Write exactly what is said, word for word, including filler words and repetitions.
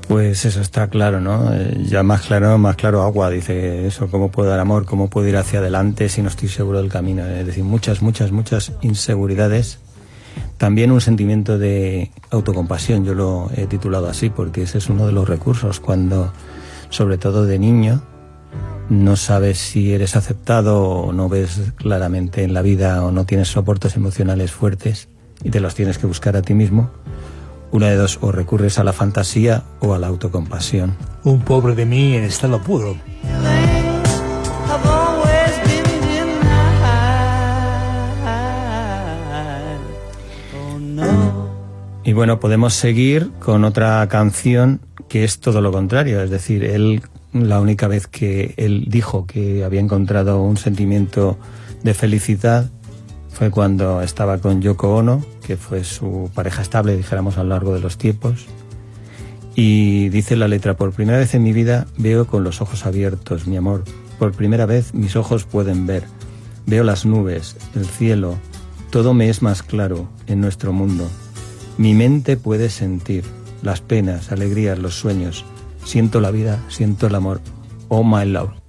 Pues eso está claro, ¿no? Eh, ya más claro, más claro agua, dice eso, ¿cómo puedo dar amor? ¿Cómo puedo ir hacia adelante si no estoy seguro del camino? Es decir, muchas, muchas, muchas inseguridades. También un sentimiento de autocompasión, yo lo he titulado así, porque ese es uno de los recursos cuando, sobre todo de niño, no sabes si eres aceptado o no ves claramente en la vida o no tienes soportes emocionales fuertes y te los tienes que buscar a ti mismo. Una de dos, o recurres a la fantasía o a la autocompasión. Un pobre de mí en estado puro. Y bueno, podemos seguir con otra canción que es todo lo contrario. Es decir, él, la única vez que él dijo que había encontrado un sentimiento de felicidad fue cuando estaba con Yoko Ono, que fue su pareja estable, dijéramos, a lo largo de los tiempos. Y dice la letra: por primera vez en mi vida veo con los ojos abiertos, mi amor. Por primera vez mis ojos pueden ver. Veo las nubes, el cielo. Todo me es más claro en nuestro mundo. Mi mente puede sentir las penas, alegrías, los sueños. Siento la vida, siento el amor. Oh, my love.